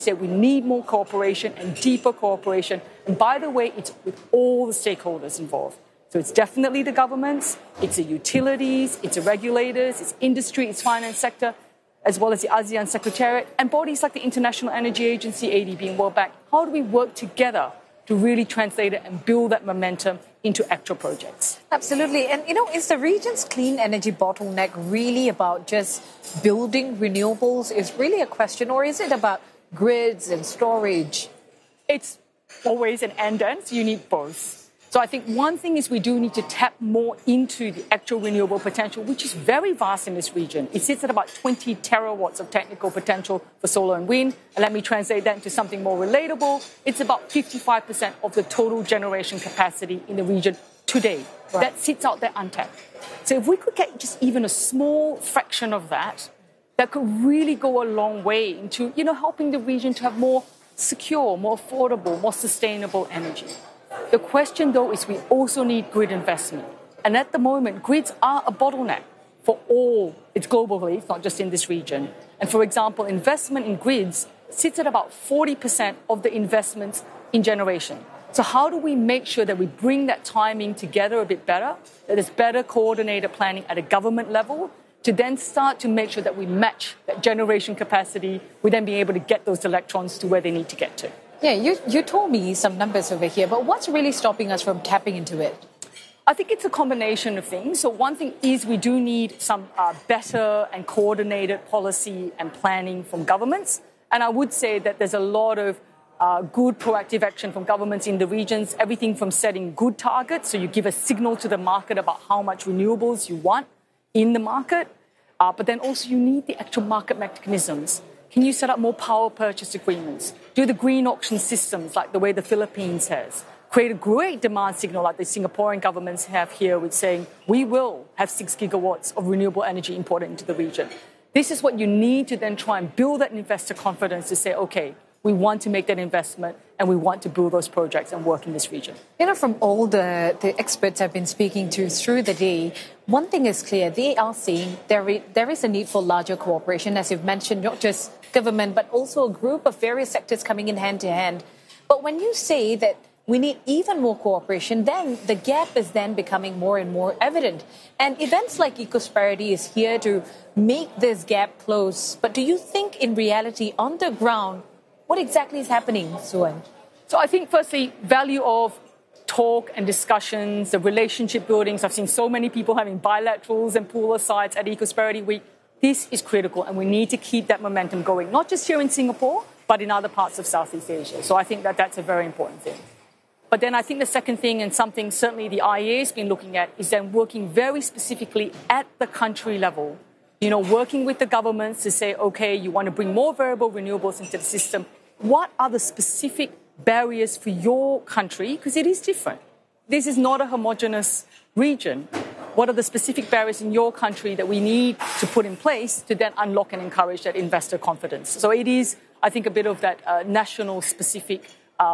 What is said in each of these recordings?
Say we need more cooperation and deeper cooperation. And by the way, it's with all the stakeholders involved. So it's definitely the governments, it's the utilities, it's the regulators, it's industry, it's finance sector, as well as the ASEAN Secretariat, and bodies like the International Energy Agency, ADB, and World Bank. How do we work together to really translate it and build that momentum into actual projects? Absolutely. And, is the region's clean energy bottleneck really about just building renewables? Is really a question, or is it about grids and storage? It's always an and, so you need both. So I think one thing is we do need to tap more into the actual renewable potential, which is very vast in this region. It sits at about 20 terawatts of technical potential for solar and wind. And let me translate that into something more relatable. It's about 55% of the total generation capacity in the region today. Right. That sits out there untapped. So if we could get just even a small fraction of that, that could really go a long way into, helping the region to have more secure, more affordable, more sustainable energy. The question, though, is we also need grid investment. And at the moment, grids are a bottleneck for all. It's globally, it's not just in this region. And for example, investment in grids sits at about 40% of the investments in generation. So how do we make sure that we bring that timing together a bit better, that there's better coordinated planning at a government level, to then start to make sure that we match that generation capacity, we then be able to get those electrons to where they need to get to. Yeah, you told me some numbers over here, but what's really stopping us from tapping into it? I think it's a combination of things. So one thing is we do need some better and coordinated policy and planning from governments. And I would say that there's a lot of good proactive action from governments in the regions, everything from setting good targets, so you give a signal to the market about how much renewables you want in the market, but then also you need the actual market mechanisms. Can you set up more power purchase agreements? Do the green auction systems like the way the Philippines has? Create a great demand signal like the Singaporean governments have here with saying, we will have 6 gigawatts of renewable energy imported into the region. This is what you need to then try and build that investor confidence to say, okay, we want to make that investment and we want to build those projects and work in this region. From all the experts I've been speaking to through the day, one thing is clear. They are saying there is a need for larger cooperation, as you've mentioned, not just government, but also a group of various sectors coming in hand to hand. But when you say that we need even more cooperation, then the gap is then becoming more and more evident. And events like Ecosperity is here to make this gap close. But do you think in reality, on the ground, what exactly is happening, Suan? So I think, firstly, value of talk and discussions, the relationship buildings. I've seen so many people having bilaterals and pool asides at Ecosperity Week. This is critical, and we need to keep that momentum going, not just here in Singapore, but in other parts of Southeast Asia. So I think that that's a very important thing. But then I think the second thing, and something certainly the IEA has been looking at, is then working very specifically at the country level. Working with the governments to say, okay, you want to bring more variable renewables into the system. What are the specific barriers for your country? Because it is different. This is not a homogeneous region. What are the specific barriers in your country that we need to put in place to then unlock and encourage that investor confidence? So it is, I think, a bit of that national specific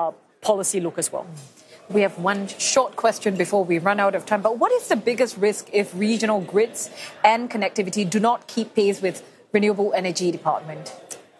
policy look as well. We have one short question before we run out of time. But what is the biggest risk if regional grids and connectivity do not keep pace with renewable energy department?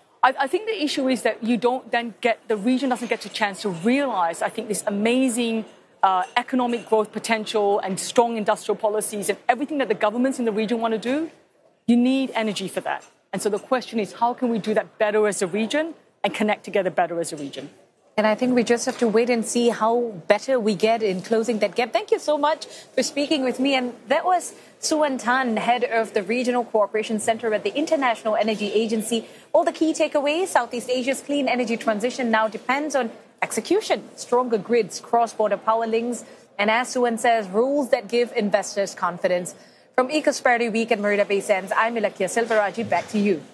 I think the issue is that you don't then the region doesn't get a chance to realize, I think, this amazing economic growth potential and strong industrial policies and everything that the governments in the region want to do. You need energy for that. And so the question is, how can we do that better as a region and connect together better as a region? And I think we just have to wait and see how better we get in closing that gap. Thank you so much for speaking with me. And that was Suan Tan, head of the Regional Cooperation Center at the International Energy Agency. All the key takeaways: Southeast Asia's clean energy transition now depends on execution, stronger grids, cross-border power links, and as Suan says, rules that give investors confidence. From Ecosperity Week at Marina Bay Sands, I'm Ilakia Silveraji. Back to you.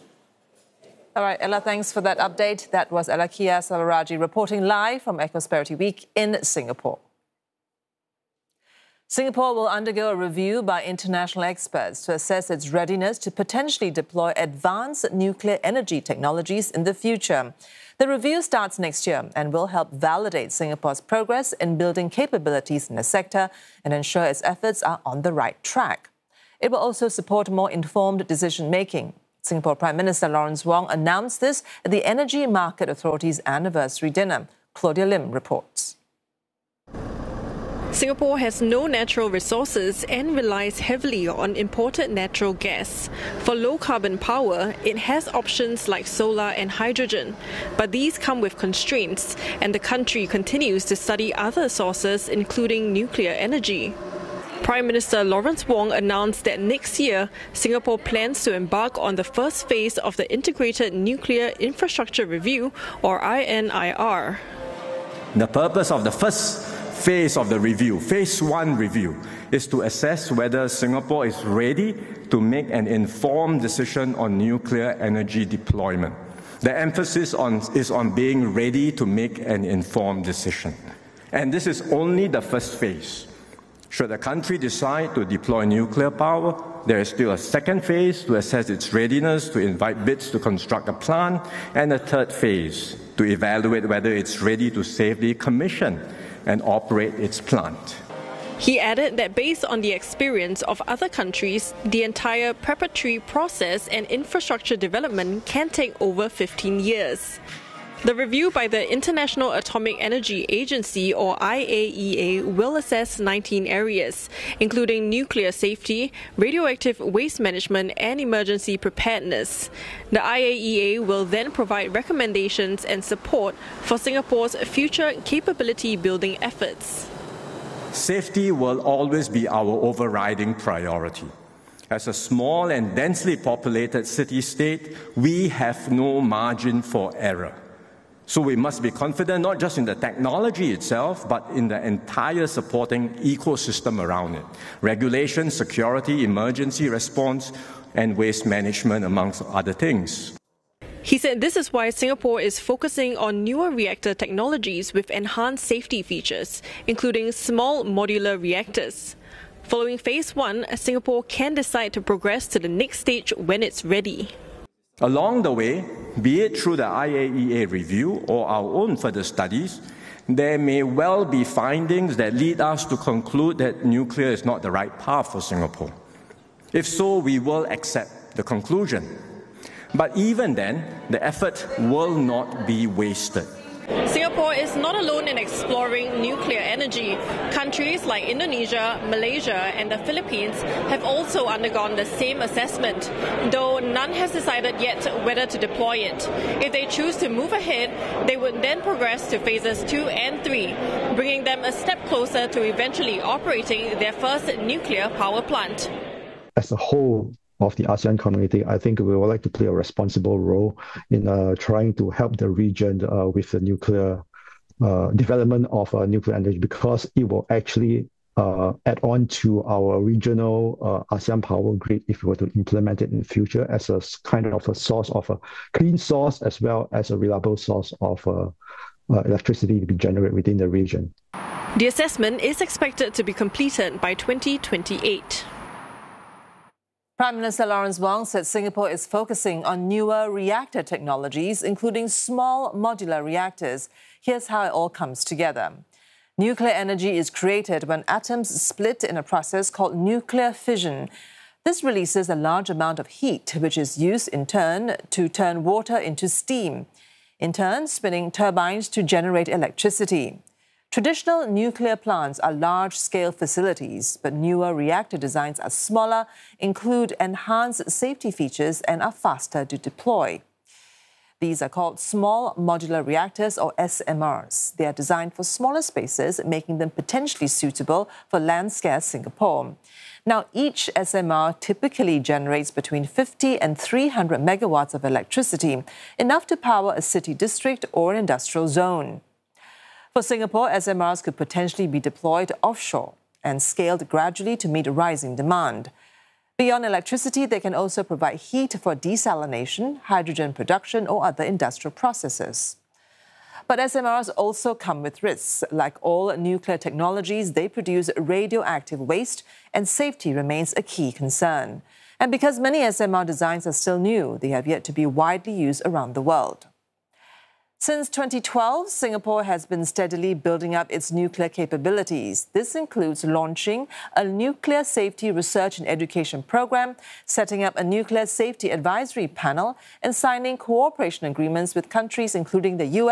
All right, Ella, thanks for that update. That was Ilakia Silveraji reporting live from Ecosperity Week in Singapore. Singapore will undergo a review by international experts to assess its readiness to potentially deploy advanced nuclear energy technologies in the future. The review starts next year and will help validate Singapore's progress in building capabilities in the sector and ensure its efforts are on the right track. It will also support more informed decision-making. Singapore Prime Minister Lawrence Wong announced this at the Energy Market Authority's anniversary dinner. Claudia Lim reports. Singapore has no natural resources and relies heavily on imported natural gas. For low-carbon power, it has options like solar and hydrogen, but these come with constraints, and the country continues to study other sources, including nuclear energy. Prime Minister Lawrence Wong announced that next year, Singapore plans to embark on the first phase of the Integrated Nuclear Infrastructure Review, or INIR. The purpose of the first phase of the review, phase 1 review, is to assess whether Singapore is ready to make an informed decision on nuclear energy deployment. The emphasis is on being ready to make an informed decision. And this is only the first phase. Should the country decide to deploy nuclear power, there is still a second phase to assess its readiness, to invite bids to construct a plant, and a third phase to evaluate whether it's ready to safely commission and operate its plant. He added that based on the experience of other countries, the entire preparatory process and infrastructure development can take over 15 years. The review by the International Atomic Energy Agency, or IAEA, will assess 19 areas, including nuclear safety, radioactive waste management, and emergency preparedness. The IAEA will then provide recommendations and support for Singapore's future capability building efforts. Safety will always be our overriding priority. As a small and densely populated city-state, we have no margin for error. So we must be confident not just in the technology itself, but in the entire supporting ecosystem around it. Regulation, security, emergency response, and waste management, amongst other things. He said this is why Singapore is focusing on newer reactor technologies with enhanced safety features, including small modular reactors. Following phase 1, Singapore can decide to progress to the next stage when it's ready. Along the way, be it through the IAEA review or our own further studies, there may well be findings that lead us to conclude that nuclear is not the right path for Singapore. If so, we will accept the conclusion. But even then, the effort will not be wasted. Singapore is not alone in exploring nuclear energy. Countries like Indonesia, Malaysia, and the Philippines have also undergone the same assessment, though none has decided yet whether to deploy it. If they choose to move ahead, they would then progress to phases 2 and 3, bringing them a step closer to eventually operating their first nuclear power plant. As a whole of the ASEAN community, I think we would like to play a responsible role in trying to help the region with the nuclear development of nuclear energy, because it will actually add on to our regional ASEAN power grid if we were to implement it in the future as a kind of a source of a clean source as well as a reliable source of electricity to be generated within the region. The assessment is expected to be completed by 2028. Prime Minister Lawrence Wong said Singapore is focusing on newer reactor technologies, including small modular reactors. Here's how it all comes together. Nuclear energy is created when atoms split in a process called nuclear fission. This releases a large amount of heat, which is used in turn to turn water into steam, in turn spinning turbines to generate electricity. Traditional nuclear plants are large-scale facilities, but newer reactor designs are smaller, include enhanced safety features, and are faster to deploy. These are called small modular reactors, or SMRs. They are designed for smaller spaces, making them potentially suitable for land-scarce Singapore. Now, each SMR typically generates between 50 and 300 megawatts of electricity, enough to power a city district or an industrial zone. For Singapore, SMRs could potentially be deployed offshore and scaled gradually to meet rising demand. Beyond electricity, they can also provide heat for desalination, hydrogen production, or other industrial processes. But SMRs also come with risks. Like all nuclear technologies, they produce radioactive waste, and safety remains a key concern. And because many SMR designs are still new, they have yet to be widely used around the world. Since 2012, Singapore has been steadily building up its nuclear capabilities. This includes launching a nuclear safety research and education program, setting up a nuclear safety advisory panel, and signing cooperation agreements with countries including the US,